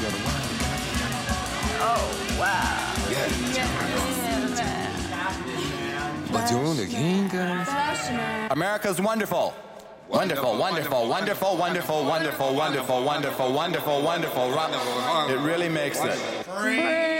Oh, wow. America's wonderful. Wonderful, wonderful, wonderful, wonderful, wonderful, wonderful, wonderful, wonderful, wonderful, wonderful. It really makes it.